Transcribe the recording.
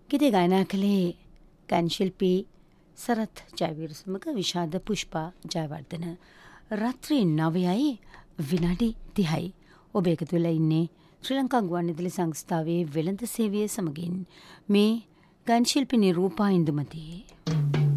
ගීතය ගායනා කළේ ගායන ශිල්පී සරත් ජයවීර සමග විශාද පුෂ්පා ජයවර්ධන. රාත්‍රී 9යි විනාඩි 30යි. ඔබ එකතු වෙලා ඉන්නේ ශ්‍රී ලංකා ගුවන්විදුලි සංස්ථාවේ වෙළඳ සේවය සමගින්. මේ ගායන ශිල්පී නිරූපා ඉන්දුමති.